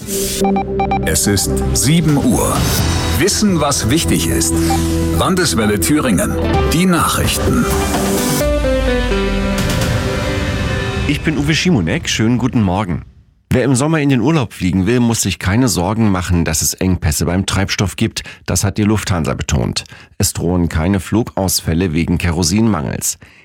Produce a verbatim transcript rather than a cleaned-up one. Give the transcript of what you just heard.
Es ist sieben Uhr. Wissen, was wichtig ist. Landeswelle Thüringen. Die Nachrichten. Ich bin Uwe Schimonek. Schönen guten Morgen. Wer im Sommer in den Urlaub fliegen will, muss sich keine Sorgen machen, dass es Engpässe beim Treibstoff gibt. Das hat die Lufthansa betont. Es drohen keine Flugausfälle wegen Kerosinmangels.